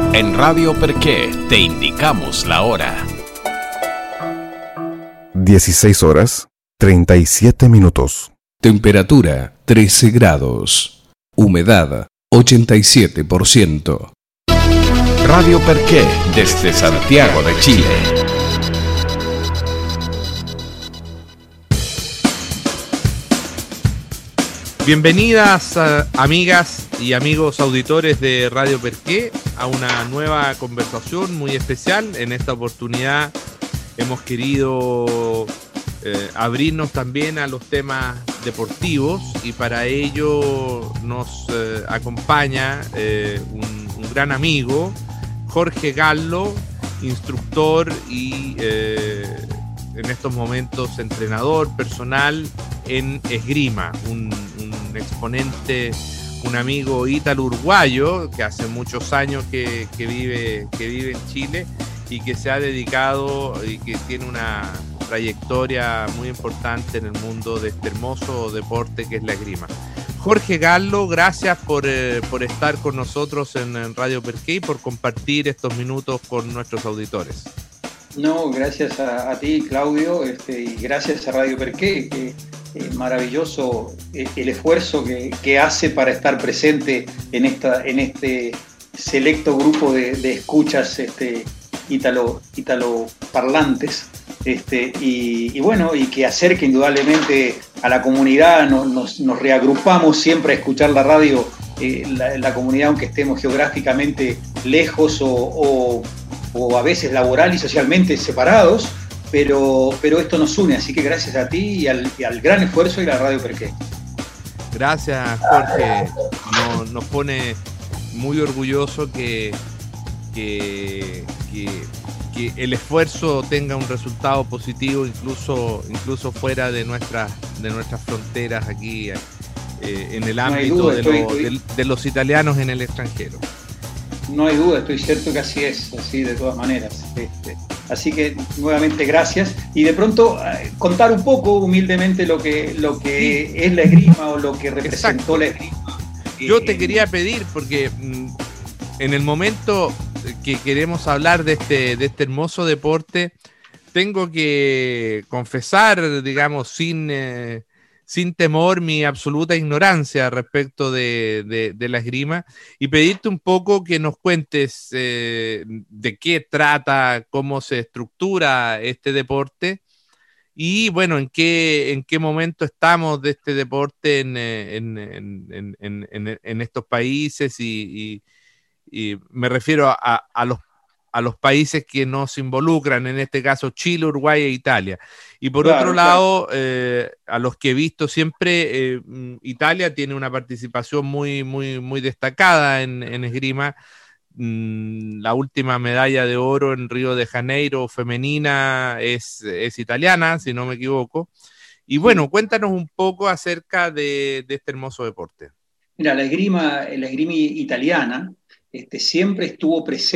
En Radio Perqué te indicamos la hora. 16 horas, 37 minutos. Temperatura 13 grados. Humedad 87%. Radio Perqué desde Santiago de Chile. Bienvenidas amigas y amigos auditores de Radio Perqué a una nueva conversación muy especial. En esta oportunidad hemos querido abrirnos también a los temas deportivos y para ello nos acompaña un gran amigo, Jorge Gallo, instructor y en estos momentos entrenador personal en esgrima, un exponente, un amigo ítalo-uruguayo que hace muchos años que vive en Chile y que se ha dedicado y que tiene una trayectoria muy importante en el mundo de este hermoso deporte que es la esgrima. Jorge Gallo, gracias por estar con nosotros en Radio Perqué y por compartir estos minutos con nuestros auditores. No, gracias a ti, Claudio, y gracias a Radio Perqué, que maravilloso el esfuerzo que hace para estar presente en este selecto grupo de escuchas ítalo-parlantes, y bueno, y que acerque indudablemente a la comunidad. Nos reagrupamos siempre a escuchar la radio, la comunidad, aunque estemos geográficamente lejos o a veces laboral y socialmente separados, pero esto nos une, así que gracias a ti y al gran esfuerzo de la Radio Perqué. Gracias, Jorge. Nos pone muy orgulloso que el esfuerzo tenga un resultado positivo incluso fuera de nuestras fronteras aquí en el ámbito de los italianos en el extranjero. No hay duda, estoy cierto que así es, así de todas maneras. Así que nuevamente gracias. Y de pronto contar un poco humildemente lo que sí, es la esgrima o lo que representó. Exacto. La esgrima. Yo te quería pedir, porque en el momento que queremos hablar de este hermoso deporte, tengo que confesar, digamos, sin temor, mi absoluta ignorancia respecto de la esgrima y pedirte un poco que nos cuentes de qué trata, cómo se estructura este deporte y, bueno, en qué momento estamos de este deporte en estos países y me refiero a los países que nos involucran, en este caso Chile, Uruguay e Italia. Y por otro lado, a los que he visto siempre, Italia tiene una participación muy, muy, muy destacada en esgrima. La última medalla de oro en Río de Janeiro femenina es italiana, si no me equivoco. Y bueno, cuéntanos un poco acerca de este hermoso deporte. Mira, la esgrima italiana siempre estuvo presente